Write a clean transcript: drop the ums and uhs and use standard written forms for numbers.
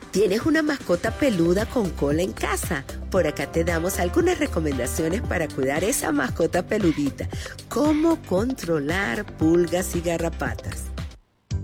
¿Tienes una mascota peluda con cola en casa? Por acá te damos algunas recomendaciones para cuidar esa mascota peludita. ¿Cómo controlar pulgas y garrapatas?